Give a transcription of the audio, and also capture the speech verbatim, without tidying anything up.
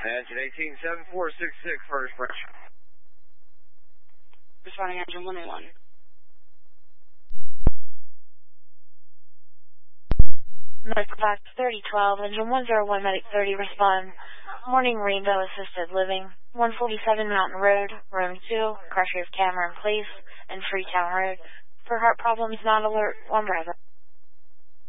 Engine eighteen seven four six six, first branch. Responding engine one eighty-one. Medical Box thirty twelve, engine one oh one, Medic thirty, respond. Morning Rainbow Assisted Living, one forty-seven Mountain Road, Room two, Crusher's Camera in place, and Freetown Road. For heart problems, non-alert, one Bravo.